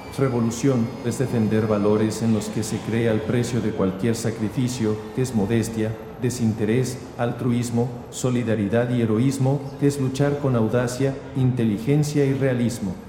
Revolución es defender valores en los que se cree al precio de cualquier sacrificio, que es modestia, desinterés, altruismo, solidaridad y heroísmo, que es luchar con audacia, inteligencia y realismo.